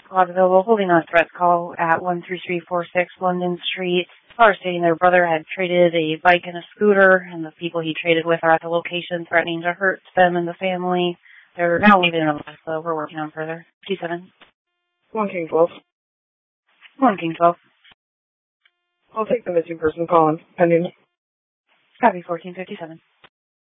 Squad available, holding on a threat call at 13346 London Street. Caller stating their brother had traded a bike and a scooter, and the people he traded with are at the location threatening to hurt them and the family. They're now leaving them, so we're working on further. 57. 1 King 12. 1 King 12. I'll take the missing person call in, pending. Copy 1457.